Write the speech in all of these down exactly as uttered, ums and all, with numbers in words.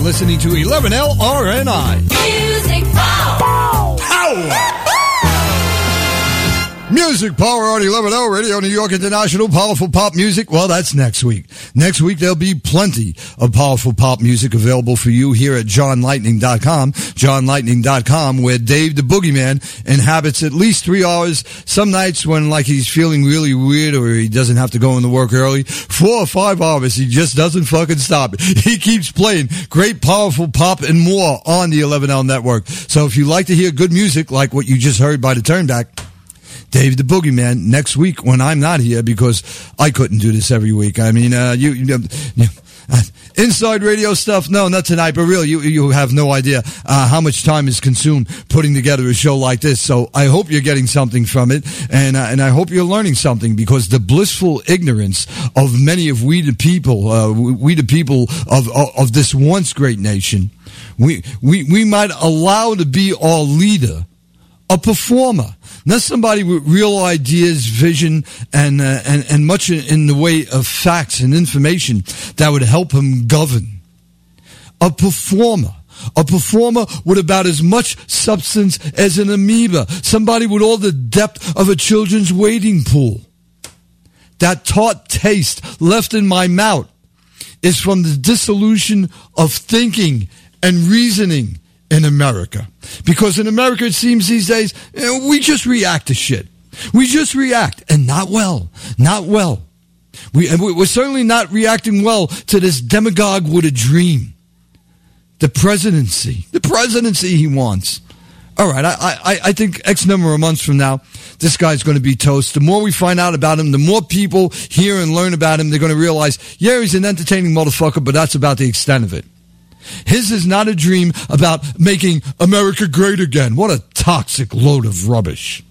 listening to eleven L R N I. Music Power! Power! Music Power on eleven L Radio, New York International, powerful pop music. Well, that's next week. Next week, there'll be plenty of powerful pop music available for you here at john lightning dot com. john lightning dot com, where Dave the Boogeyman inhabits at least three hours. Some nights when, like, he's feeling really weird or he doesn't have to go into work early, four or five hours, he just doesn't fucking stop. He keeps playing great, powerful pop and more on the eleven L Network. So if you like to hear good music, like what you just heard by the Turnback, Dave the Boogeyman, next week when I'm not here, because I couldn't do this every week. I mean, uh, you, you, you uh, inside radio stuff, no, not tonight, but really, you you have no idea uh, how much time is consumed putting together a show like this. So I hope you're getting something from it, and uh, and I hope you're learning something, because the blissful ignorance of many of we the people, uh, we the people of, of of this once great nation, we we we might allow to be our leader a performer, not somebody with real ideas, vision, and uh, and and much in the way of facts and information that would help him govern. A performer. A performer with about as much substance as an amoeba. Somebody with all the depth of a children's wading pool. That tart taste left in my mouth is from the dissolution of thinking and reasoning in America. Because in America, it seems these days, you know, we just react to shit. We just react, and not well. Not well. We, and we're certainly not reacting well to this demagogue with a dream. The presidency. The presidency he wants. All right, I, I, I think X number of months from now, this guy's going to be toast. The more we find out about him, the more people hear and learn about him, they're going to realize, yeah, he's an entertaining motherfucker, but that's about the extent of it. His is not a dream about making America great again. What a toxic load of rubbish.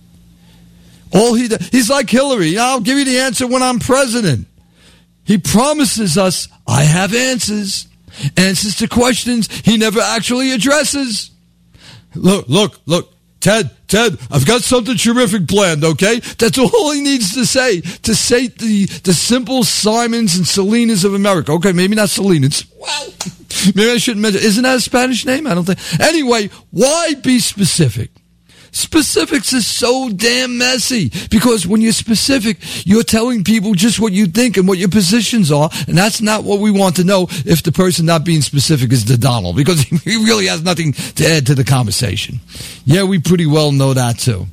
All he He's like Hillary. I'll give you the answer when I'm president. He promises us, I have answers. Answers to questions he never actually addresses. Look, look, look. Ted, Ted, I've got something terrific planned, okay? That's all he needs to say to sate the, the simple Simons and Salinas of America. Okay, maybe not Salinas. Well, maybe I shouldn't mention. Isn't that a Spanish name? I don't think. Anyway, why be specific? Specifics is so damn messy, because when you're specific, you're telling people just what you think and what your positions are, and that's not what we want to know if the person not being specific is the Donald, because he really has nothing to add to the conversation. Yeah, we pretty well know that too.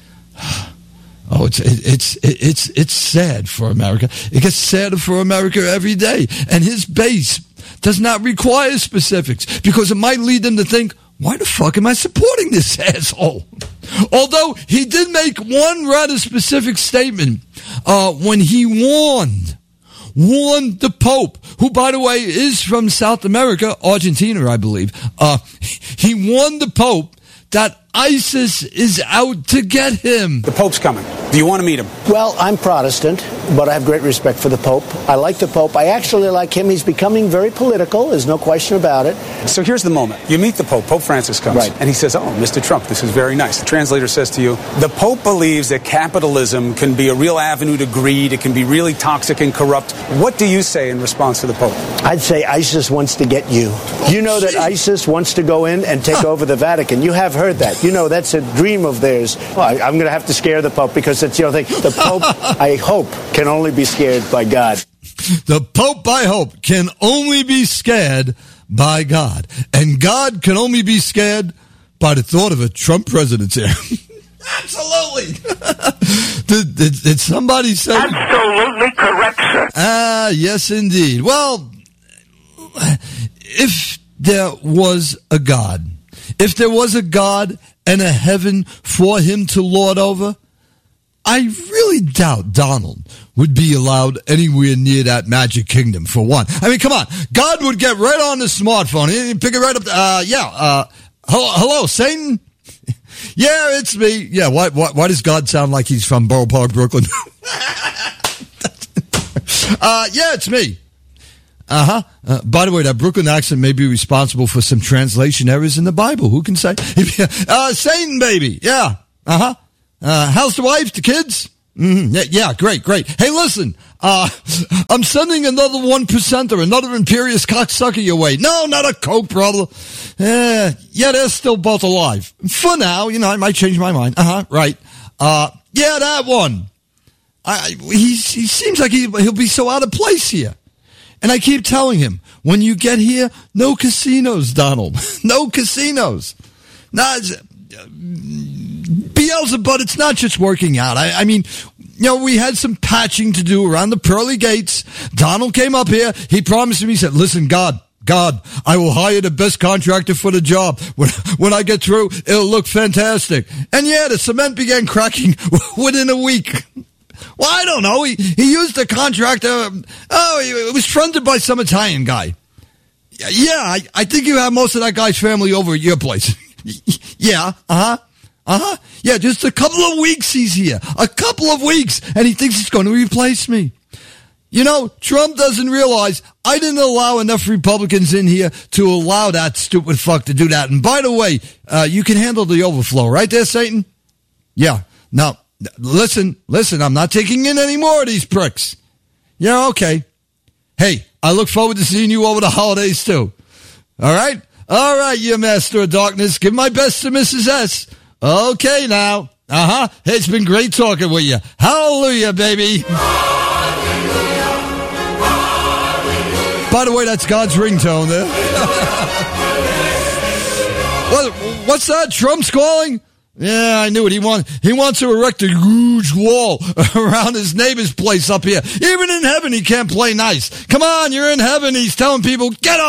Oh, it's it's it's it's sad for America. It gets sadder for America every day, and his base does not require specifics, because it might lead them to think, why the fuck am I supporting this asshole? Although he did make one rather specific statement uh, when he warned, warned the Pope, who, by the way, is from South America, Argentina, I believe. Uh, he warned the Pope that ISIS is out to get him. The Pope's coming. Do you want to meet him? Well, I'm Protestant, but I have great respect for the Pope. I like the Pope. I actually like him. He's becoming very political. There's no question about it. So here's the moment. You meet the Pope. Pope Francis comes. Right. And he says, oh, Mister Trump, this is very nice. The translator says to you, the Pope believes that capitalism can be a real avenue to greed. It can be really toxic and corrupt. What do you say in response to the Pope? I'd say ISIS wants to get you. You know that ISIS wants to go in and take over the Vatican. You have heard that. You know that's a dream of theirs. Well, I, I'm going to have to scare the Pope, because it's, you know, thing. The Pope, I hope, can only be scared by God. The Pope, I hope, can only be scared by God. And God can only be scared by the thought of a Trump presidency. Absolutely. did, did, did somebody say... Absolutely correct, sir. Ah, yes, indeed. Well, if there was a God, if there was a God and a heaven for him to lord over, I really doubt Donald would be allowed anywhere near that magic kingdom, for one. I mean, come on. God would get right on the smartphone. He'd pick it right up. Uh, yeah. Uh, hello, hello, Satan? Yeah, it's me. Yeah, why, why, why does God sound like he's from Borough Park, Brooklyn? uh, yeah, it's me. Uh-huh. Uh, by the way, that Brooklyn accent may be responsible for some translation errors in the Bible. Who can say? uh, Satan, baby. Yeah. Uh-huh. Uh, how's the wife, the kids? Mm-hmm. Yeah, yeah, great, great. Hey, listen, uh, I'm sending another one percenter, another imperious cocksucker your way. No, not a Koch brother. Uh, yeah, they're still both alive. For now, you know, I might change my mind. Uh-huh, right. Uh, yeah, that one. I, he, he seems like he, he'll be so out of place here. And I keep telling him, when you get here, no casinos, Donald. No casinos. Not, Beelzebub, it's not just working out. I, I mean, you know, we had some patching to do around the pearly gates. Donald came up here. He promised me, he said, listen, God, God, I will hire the best contractor for the job. When, when I get through, it'll look fantastic. And yeah, the cement began cracking within a week. Well, I don't know. He, he used a contractor. Oh, it was fronted by some Italian guy. Yeah, I, I think you have most of that guy's family over at your place. Yeah, uh-huh. Uh-huh. Yeah, just a couple of weeks he's here. A couple of weeks, and he thinks he's going to replace me. You know, Trump doesn't realize I didn't allow enough Republicans in here to allow that stupid fuck to do that. And by the way, uh, you can handle the overflow, right there, Satan? Yeah. Now, listen, listen, I'm not taking in any more of these pricks. Yeah, okay. Hey, I look forward to seeing you over the holidays, too. All right? All right, you master of darkness. Give my best to Missus S. Okay, now. Uh-huh. Hey, it's been great talking with you. Hallelujah, baby. Hallelujah. Hallelujah. By the way, that's God's ringtone there. what, what's that? Trump's calling? Yeah, I knew it. He, want, he wants to erect a huge wall around his neighbor's place up here. Even in heaven, he can't play nice. Come on, you're in heaven. He's telling people, get up.